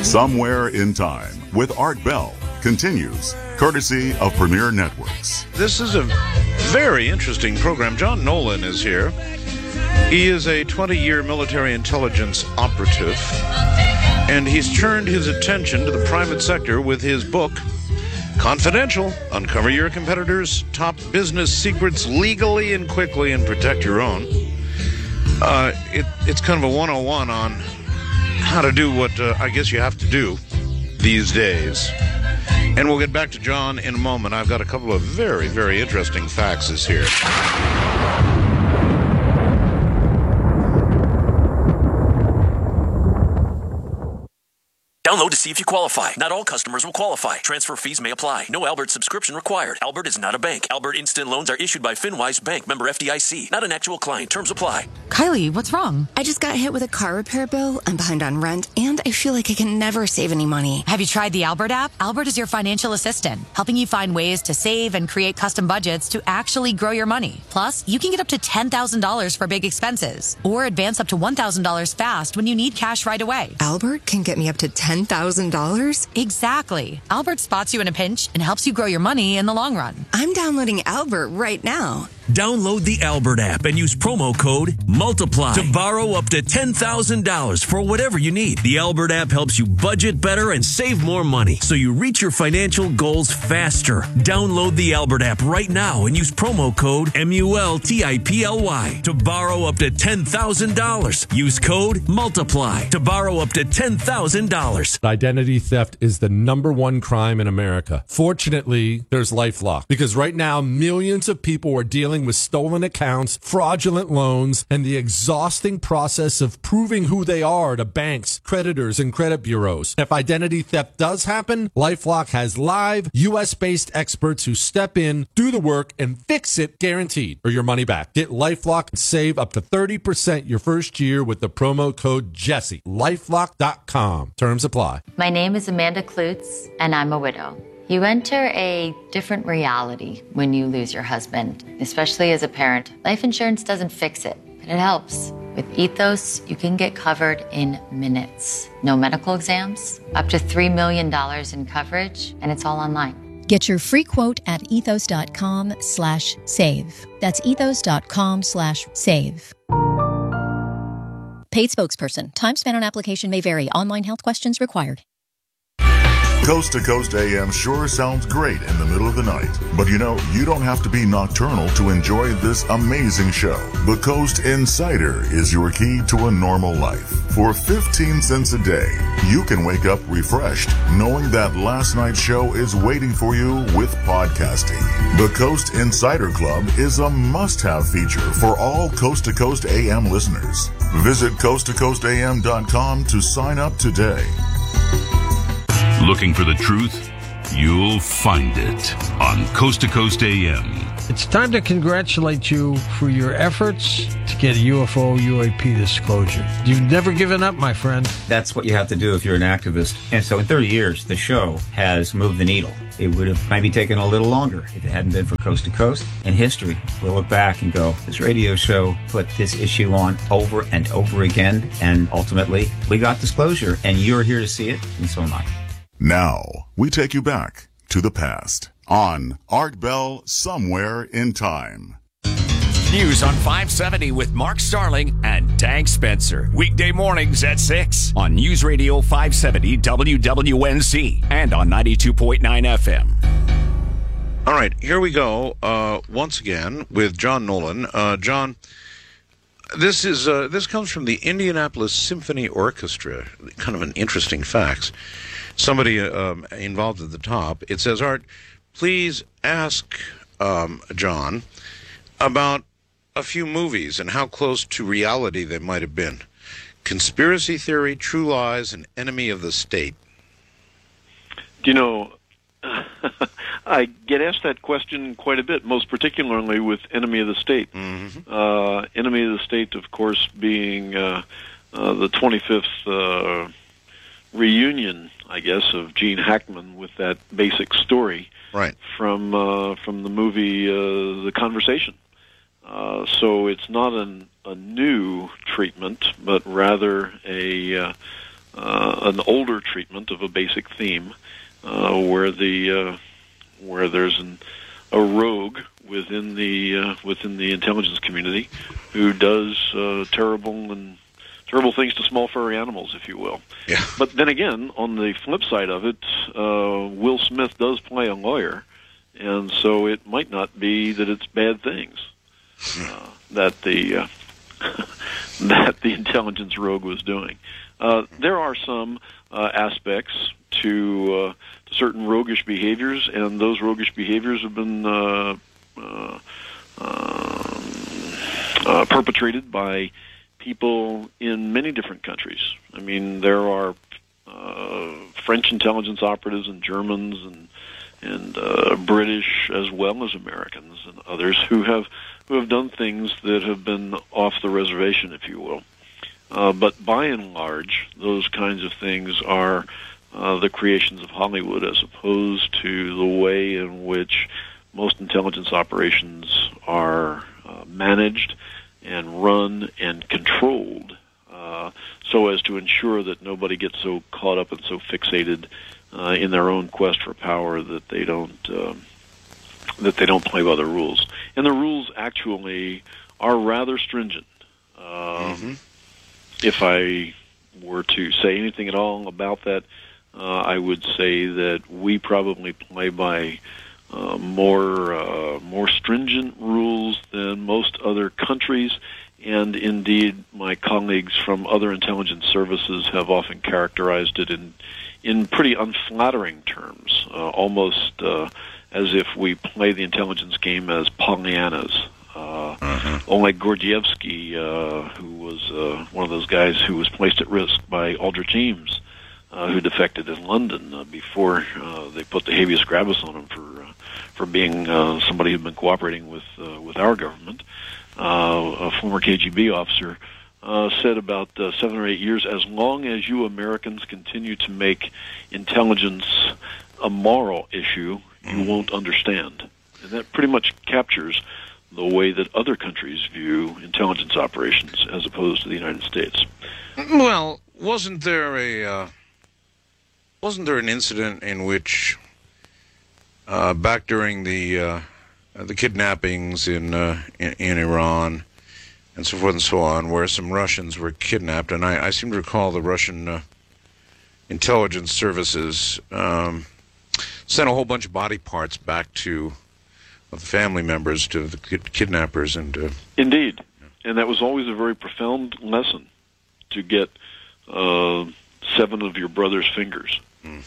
Somewhere in Time with Art Bell continues, courtesy of Premier Networks. This is a very interesting program. John Nolan is here. He is a 20-year military intelligence operative, and he's turned his attention to the private sector with his book, Confidential: Uncover Your Competitors' Top Business Secrets Legally and Quickly and Protect Your Own. It's kind of a 101 on how to do what I guess you have to do these days. And we'll get back to John in a moment. I've got a couple of very, very interesting faxes here. Download to see if you qualify. Not all customers will qualify. Transfer fees may apply. No Albert subscription required. Albert is not a bank. Albert Instant Loans are issued by FinWise Bank, member FDIC. Not an actual client. Terms apply. Kylie, what's wrong? I just got hit with a car repair bill. I'm behind on rent, and I feel like I can never save any money. Have you tried the Albert app? Albert is your financial assistant, helping you find ways to save and create custom budgets to actually grow your money. Plus, you can get up to $10,000 for big expenses, or advance up to $1,000 fast when you need cash right away. Albert can get me up to $10,000? Exactly. Albert spots you in a pinch and helps you grow your money in the long run. I'm downloading Albert right now. Download the Albert app and use promo code MULTIPLY to borrow up to $10,000 for whatever you need. The Albert app helps you budget better and save more money so you reach your financial goals faster. Download the Albert app right now and use promo code MULTIPLY to borrow up to $10,000. Use code MULTIPLY to borrow up to $10,000. Identity theft is the number one crime in America. Fortunately, there's LifeLock, because right now millions of people are dealing with stolen accounts, fraudulent loans, and the exhausting process of proving who they are to banks, creditors, and credit bureaus. If identity theft does happen, LifeLock has live, U.S.-based experts who step in, do the work, and fix it guaranteed, or your money back. Get LifeLock and save up to 30% your first year with the promo code Jesse. LifeLock.com. Terms apply. My name is Amanda Klutz, and I'm a widow. You enter a different reality when you lose your husband, especially as a parent. Life insurance doesn't fix it, but it helps. With Ethos, you can get covered in minutes. No medical exams, up to $3 million in coverage, and it's all online. Get your free quote at ethos.com/save. That's ethos.com/save. Paid spokesperson. Time spent on application may vary. Online health questions required. Coast to Coast AM sure sounds great in the middle of the night. But you know, you don't have to be nocturnal to enjoy this amazing show. The Coast Insider is your key to a normal life. For 15 cents a day, you can wake up refreshed, knowing that last night's show is waiting for you with podcasting. The Coast Insider Club is a must-have feature for all Coast to Coast AM listeners. Visit coasttocoastam.com to sign up today. Looking for the truth? You'll find it on Coast to Coast AM. It's time to congratulate you for your efforts to get UFO UAP disclosure. You've never given up, my friend. That's what you have to do if you're an activist. And so in 30 years, the show has moved the needle. It would have maybe taken a little longer if it hadn't been for Coast to Coast. In history, we'll look back and go, this radio show put this issue on over and over again, and ultimately, we got disclosure, and you're here to see it, and so am I. Now, we take you back to the past on Art Bell Somewhere in Time. News on 570 with Mark Starling and Tank Spencer. Weekday mornings at 6 on News Radio 570 WWNC and on 92.9 FM. All right, here we go once again with John Nolan. John, this comes from the Indianapolis Symphony Orchestra. Kind of an interesting fact. Somebody involved at the top. It says, Art, please ask John about a few movies and how close to reality they might have been. Conspiracy Theory, True Lies, and Enemy of the State. You know, I get asked that question quite a bit, most particularly with Enemy of the State. Mm-hmm. Enemy of the State, of course, being the 25th reunion, I guess, of Gene Hackman with that basic story from the movie The Conversation. So it's not a new treatment, but rather a an older treatment of a basic theme, where there's a rogue within the intelligence community who does terrible things to small furry animals, if you will. Yeah. But then again, on the flip side of it, Will Smith does play a lawyer, and so it might not be that it's bad things that the that the intelligence rogue was doing. There are some aspects to certain roguish behaviors, and those roguish behaviors have been perpetrated by people in many different countries. I mean, there are French intelligence operatives and Germans and British as well as Americans and others who have done things that have been off the reservation, if you will. But by and large, those kinds of things are the creations of Hollywood, as opposed to the way in which most intelligence operations are managed and run and controlled, so as to ensure that nobody gets so caught up and so fixated in their own quest for power that they don't play by the rules. And the rules actually are rather stringent. If I were to say anything at all about that, I would say that we probably play by more stringent rules than most other countries, and indeed my colleagues from other intelligence services have often characterized it in pretty unflattering terms, almost as if we play the intelligence game as Pollyannas. Oleg Gordievsky, who was one of those guys who was placed at risk by Aldrich Ames, who defected in London before they put the habeas corpus on him for being somebody who'd been cooperating with our government. A former KGB officer said about 7 or 8 years, as long as you Americans continue to make intelligence a moral issue, you won't understand. And that pretty much captures the way that other countries view intelligence operations as opposed to the United States. Well, wasn't there an incident in which back during the kidnappings in Iran and so forth and so on, where some Russians were kidnapped, and I seem to recall the Russian intelligence services sent a whole bunch of body parts back to the family members, to the kidnappers, and indeed, and that was always a very profound lesson, to get 7 of your brother's fingers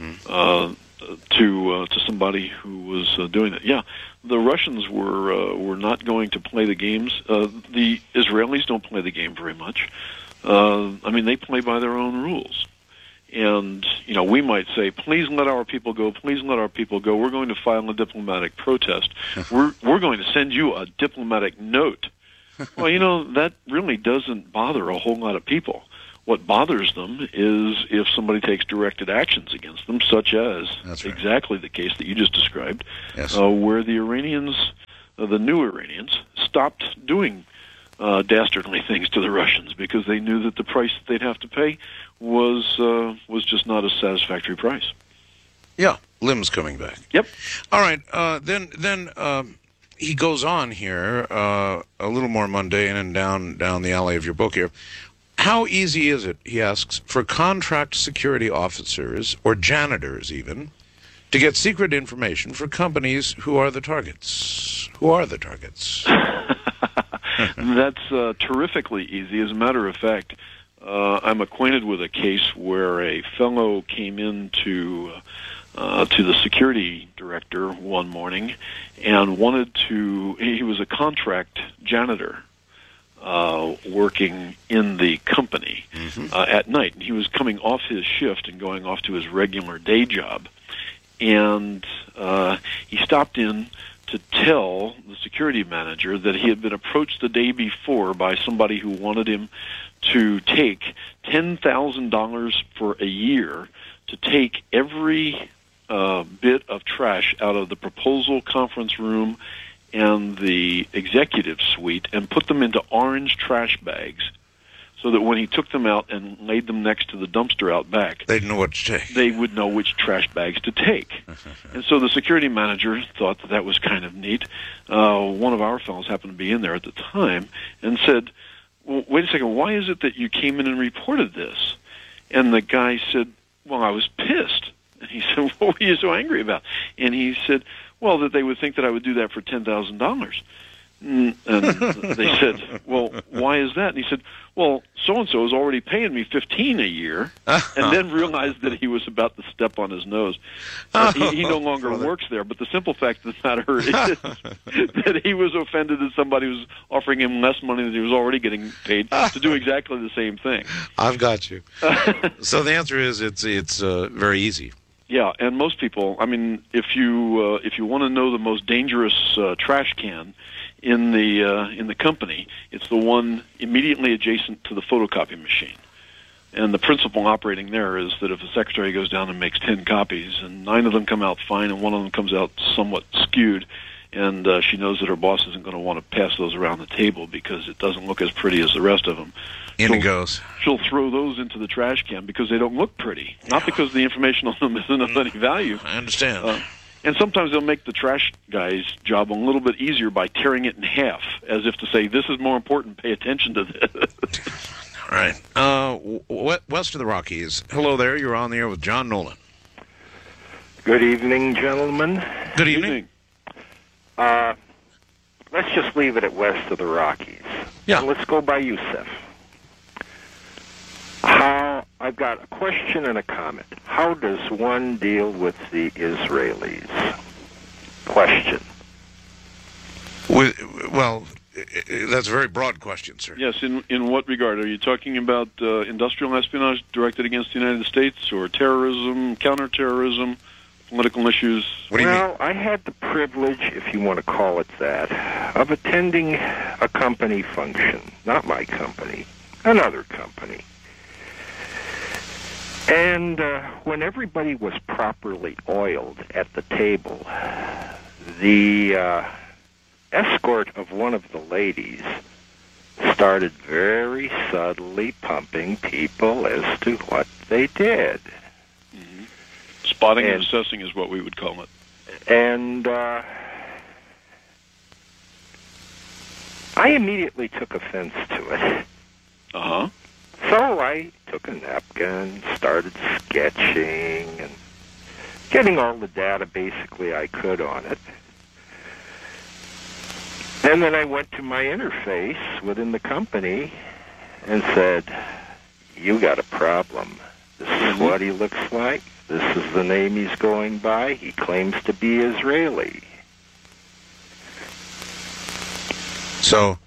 to somebody who was doing it. Yeah, the Russians were not going to play the games. The Israelis don't play the game very much. I mean, they play by their own rules. And, you know, we might say, please let our people go, please let our people go. We're going to file a diplomatic protest. We're going to send you a diplomatic note. Well, you know, that really doesn't bother a whole lot of people. What bothers them is if somebody takes directed actions against them, such as exactly the case that you just described, where the Iranians, the new Iranians, stopped doing dastardly things to the Russians because they knew that the price that they'd have to pay was just not a satisfactory price. Yeah, Lim's coming back. Yep. All right. Then he goes on here a little more mundane and down the alley of your book here. How easy is it, he asks, for contract security officers or janitors even to get secret information for companies who are the targets? Who are the targets? That's terrifically easy. As a matter of fact, I'm acquainted with a case where a fellow came into to the security director one morning and he was a contract janitor working in the company at night. And he was coming off his shift and going off to his regular day job. And he stopped in to tell the security manager that he had been approached the day before by somebody who wanted him to take $10,000 for a year to take every bit of trash out of the proposal conference room and the executive suite and put them into orange trash bags so that when he took them out and laid them next to the dumpster out back, they'd know what to take. They would know which trash bags to take. And so the security manager thought that was kind of neat. One of our fellows happened to be in there at the time and said, well, wait a second, why is it that you came in and reported this? And the guy said, well, I was pissed. And he said, what were you so angry about? And he said, well, that they would think that I would do that for $10,000. And they said, well, why is that? And he said, well, so-and-so is already paying me $15 a year, and then realized that he was about to step on his nose. He no longer works there, but the simple fact of the matter is that he was offended that somebody was offering him less money than he was already getting paid to do exactly the same thing. I've got you. So the answer is it's very easy. Yeah, and most people, I mean, if you want to know the most dangerous trash can in the company, it's the one immediately adjacent to the photocopy machine. And the principle operating there is that if a secretary goes down and makes 10 copies, and 9 of them come out fine and one of them comes out somewhat skewed, and she knows that her boss isn't going to want to pass those around the table because it doesn't look as pretty as the rest of them. In it goes. She'll throw those into the trash can because they don't look pretty, not because the information on them isn't of any value. I understand. And sometimes they'll make the trash guy's job a little bit easier by tearing it in half, as if to say, this is more important, pay attention to this. All right. West of the Rockies. Hello there, you're on the air with John Nolan. Good evening, gentlemen. Good evening. Let's just leave it at west of the Rockies. Yeah. Let's go by Yusef. I've got a question and a comment. How does one deal with the Israelis? Question. Well, that's a very broad question, sir. Yes, in what regard? Are you talking about industrial espionage directed against the United States, or terrorism, counterterrorism, political issues? What do you mean? Well, I had the privilege, if you want to call it that, of attending a company function. Not my company, another company. And when everybody was properly oiled at the table, the escort of one of the ladies started very subtly pumping people as to what they did. Mm-hmm. Spotting and assessing is what we would call it. And I immediately took offense to it. Uh-huh. So I took a napkin, started sketching, and getting all the data basically I could on it. And then I went to my interface within the company and said, you got a problem. This is what he looks like. This is the name he's going by. He claims to be Israeli. So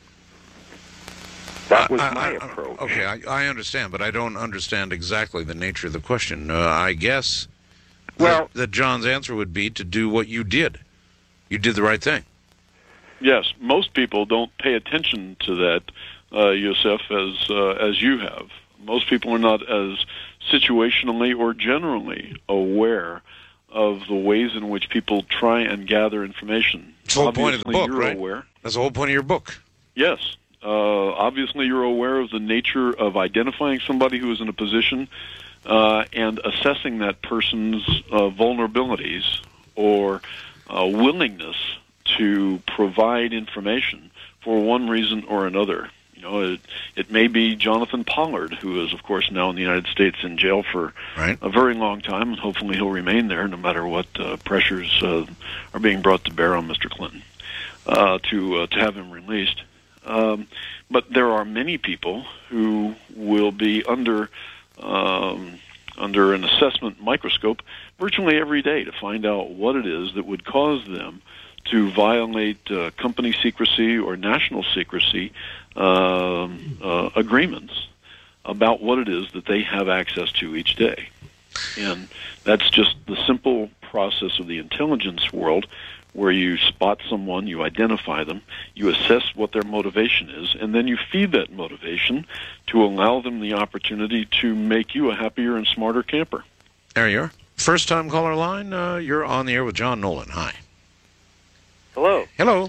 that was my approach. Okay, I understand, but I don't understand exactly the nature of the question. I guess that John's answer would be to do what you did. You did the right thing. Yes, most people don't pay attention to that, Yosef, as you have. Most people are not as situationally or generally aware of the ways in which people try and gather information. That's the whole point of the book, right? Aware. That's the whole point of your book. Yes. Obviously, you're aware of the nature of identifying somebody who is in a position and assessing that person's vulnerabilities or willingness to provide information for one reason or another. You know, it may be Jonathan Pollard, who is, of course, now in the United States in jail for a very long time, and hopefully he'll remain there no matter what pressures are being brought to bear on Mr. Clinton to have him released. But there are many people who will be under an assessment microscope virtually every day to find out what it is that would cause them to violate company secrecy or national secrecy agreements about what it is that they have access to each day. And that's just the simple process of the intelligence world, where you spot someone, you identify them, you assess what their motivation is, and then you feed that motivation to allow them the opportunity to make you a happier and smarter camper. There you are. First-time caller line, you're on the air with John Nolan. Hi. Hello. Hello.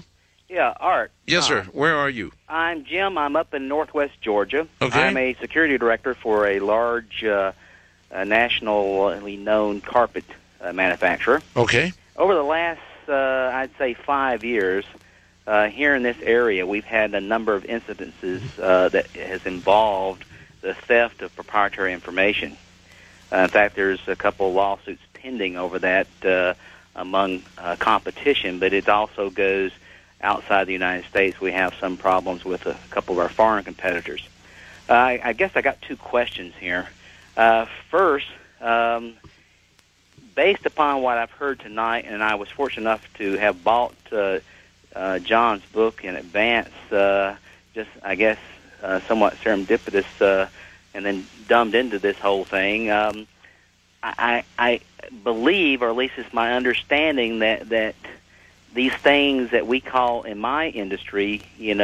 Yeah, Art. Yes, sir. Where are you? I'm Jim. I'm up in northwest Georgia. Okay. I'm a security director for a large nationally known carpet manufacturer. Okay. Over the last, I'd say, 5 years, here in this area, we've had a number of incidences that has involved the theft of proprietary information. In fact, there's a couple of lawsuits pending over that among competition, but it also goes outside the United States. We have some problems with a couple of our foreign competitors. I guess I got two questions here. First, based upon what I've heard tonight, and I was fortunate enough to have bought John's book in advance, just, I guess, somewhat serendipitous, and then dumbed into this whole thing. I believe, or at least it's my understanding, that these things that we call in my industry,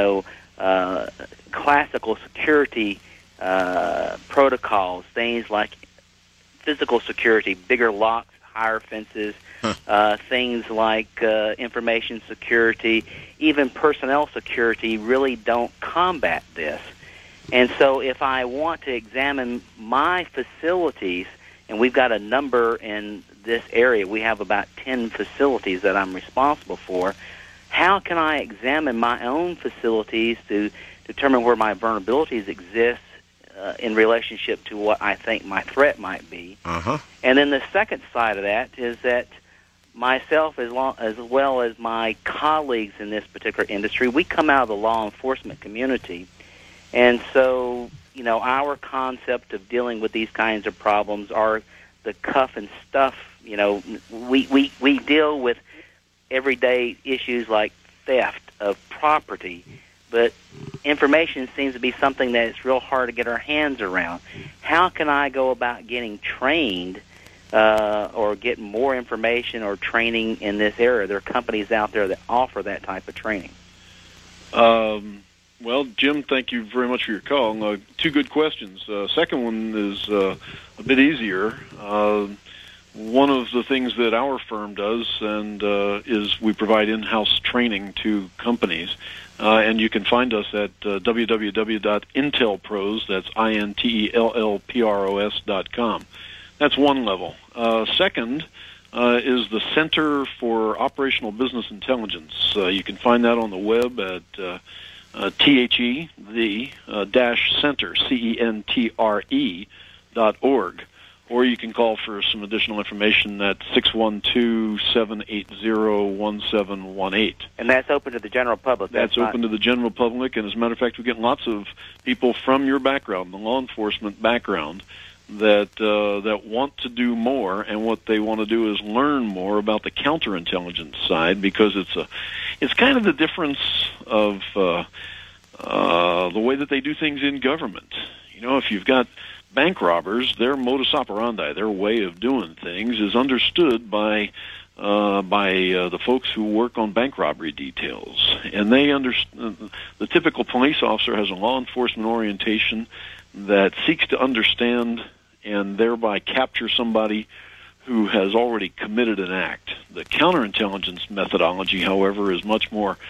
classical security protocols, things like physical security, bigger locks, higher fences, things like information security, even personnel security really don't combat this. And so if I want to examine my facilities, and we've got a number in this area, we have about 10 facilities that I'm responsible for, how can I examine my own facilities to determine where my vulnerabilities exist in relationship to what I think my threat might be? Uh-huh. And then the second side of that is that myself, as well as my colleagues in this particular industry, we come out of the law enforcement community. And so, our concept of dealing with these kinds of problems are the cuff and stuff. We deal with everyday issues like theft of property, but information seems to be something that it's real hard to get our hands around. How can I go about getting trained or get more information or training in this area? There are companies out there that offer that type of training. Well, Jim, thank you very much for your call. Two good questions. Second one is a bit easier. One of the things that our firm does is we provide in-house training to companies, and you can find us at www.intellpros, that's INTELLPROS.com. That's one level. Second is the Center for Operational Business Intelligence. You can find that on the web at center, CENTRE.org, or you can call for some additional information at 612-780-1718. And that's open to the general public? That's open to the general public, and as a matter of fact, we get lots of people from your background, the law enforcement background, that want to do more, and what they want to do is learn more about the counterintelligence side, because it's kind of the difference of the way that they do things in government. If you've got bank robbers, their modus operandi, their way of doing things, is understood by the folks who work on bank robbery details, and they understand. The typical police officer has a law enforcement orientation that seeks to understand and thereby capture somebody who has already committed an act. The counterintelligence methodology, however, is much more